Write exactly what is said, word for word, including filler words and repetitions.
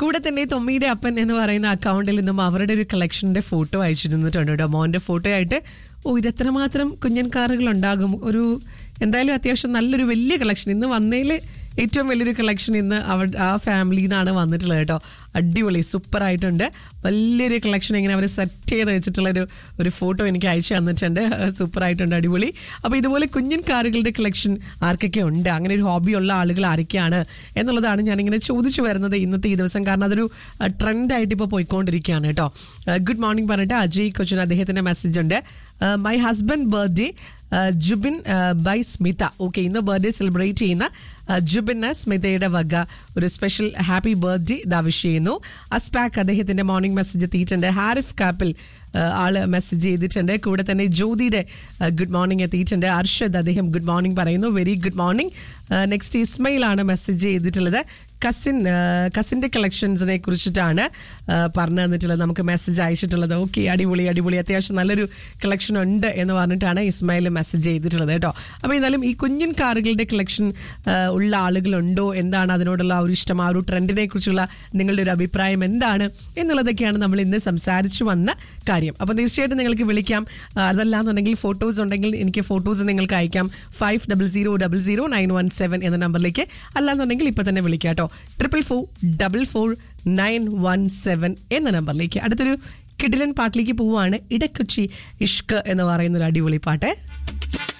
കൂടെ തന്നെ തൊമ്മിയുടെ അപ്പൻ എന്ന് പറയുന്ന അക്കൗണ്ടിൽ നിന്നും അവരുടെ ഒരു കളക്ഷന്റെ ഫോട്ടോ അയച്ചിരുന്നിട്ടുണ്ട് കേട്ടോ. മോന്റെ ഫോട്ടോ ആയിട്ട്. ഓ, ഇതെത്രമാത്രം കുഞ്ഞൻ കാറുകൾ ഉണ്ടാകും. ഒരു എന്തായാലും അത്യാവശ്യം നല്ലൊരു വലിയ കളക്ഷൻ ഇന്ന് വന്നതിൽ ഏറ്റവും വലിയൊരു കളക്ഷൻ ഇന്ന് അവ ആ ഫാമിലിയിൽ നിന്നാണ് വന്നിട്ടുള്ളത് കേട്ടോ. അടിപൊളി, സൂപ്പർ ആയിട്ടുണ്ട്. വലിയൊരു കളക്ഷൻ ഇങ്ങനെ അവർ സെറ്റ് ചെയ്ത് വെച്ചിട്ടുള്ളൊരു ഒരു ഫോട്ടോ എനിക്ക് അയച്ചു തന്നിട്ടുണ്ട്. സൂപ്പർ ആയിട്ടുണ്ട്, അടിപൊളി. അപ്പോൾ ഇതുപോലെ കുഞ്ഞൻ കാറുകളുടെ കളക്ഷൻ ആർക്കൊക്കെ ഉണ്ട്, അങ്ങനെ ഒരു ഹോബി ഉള്ള ആളുകൾ ആരൊക്കെയാണ് എന്നുള്ളതാണ് ഞാനിങ്ങനെ ചോദിച്ചു വരുന്നത് ഇന്നത്തെ ഈ ദിവസം. കാരണം അതൊരു ട്രെൻഡായിട്ട് ഇപ്പോൾ പോയിക്കൊണ്ടിരിക്കുകയാണ് കേട്ടോ. ഗുഡ് മോർണിംഗ് പറഞ്ഞിട്ട് അജയ് കൊച്ചിന് അദ്ദേഹത്തിൻ്റെ മെസ്സേജ് ഉണ്ട്. My husband birthday Jubin by Smitha. Okay, ഇന്ന് ബർത്ത്ഡേ സെലിബ്രേറ്റ് ചെയ്യുന്ന ജുബിന് സ്മിതയുടെ വക ഒരു സ്പെഷ്യൽ ഹാപ്പി ബർത്ത്ഡേ ദാ വിഷ് ചെയ്യുന്നു. അസ്പാക്ക് അദ്ദേഹത്തിന്റെ മോർണിംഗ് മെസ്സേജ് എത്തിയിട്ടുണ്ട്. ഹാരിഫ് കാപ്പിൽ ആള് മെസ്സേജ് ചെയ്തിട്ടുണ്ട്. കൂടെ തന്നെ ജ്യോതിയുടെ ഗുഡ് മോർണിംഗ് എത്തിയിട്ടുണ്ട്. അർഷദ് അദ്ദേഹം ഗുഡ് മോർണിംഗ് പറയുന്നു. Very good morning. Next Ismail ആണ് മെസ്സേജ് ചെയ്തിട്ടുള്ളത്. കസിൻ കസിൻ്റെ കളക്ഷൻസിനെ കുറിച്ചിട്ടാണ് പറഞ്ഞു തന്നിട്ടുള്ളത്, നമുക്ക് മെസ്സേജ് അയച്ചിട്ടുള്ളത്. ഓക്കെ, അടിപൊളി അടിപൊളി അത്യാവശ്യം നല്ലൊരു കളക്ഷൻ ഉണ്ട് എന്ന് പറഞ്ഞിട്ടാണ് ഇസ്മായിൽ മെസ്സേജ് ചെയ്തിട്ടുള്ളത് കേട്ടോ. അപ്പോൾ എന്നാലും ഈ കുഞ്ഞൻ കാറുകളുടെ കളക്ഷൻ ഉള്ള ആളുകളുണ്ടോ, എന്താണ് അതിനോടുള്ള ഒരു ഇഷ്ടം, ആ ഒരു ട്രെൻഡിനെ കുറിച്ചുള്ള നിങ്ങളുടെ ഒരു അഭിപ്രായം എന്താണ് എന്നുള്ളതൊക്കെയാണ് നമ്മൾ ഇന്ന് സംസാരിച്ചു വന്ന കാര്യം. അപ്പോൾ തീർച്ചയായിട്ടും നിങ്ങൾക്ക് വിളിക്കാം. അതല്ലാന്നുണ്ടെങ്കിൽ ഫോട്ടോസ് ഉണ്ടെങ്കിൽ എനിക്ക് ഫോട്ടോസ് നിങ്ങൾക്ക് അയക്കാം. Five double zero double zero nine one seven എന്ന നമ്പറിലേക്ക്. അല്ലാന്നുണ്ടെങ്കിൽ ഇപ്പം തന്നെ വിളിക്കാം കേട്ടോ. Triple four double four nine one seven എന്ന നമ്പറിലേക്ക്. അടുത്തൊരു കിടിലൻ പാട്ടിലേക്ക് പോവുകയാണ്. ഇടക്കൊച്ചി ഇഷ്ക് എന്ന് പറയുന്ന ഒരു അടിപൊളി പാട്ട്.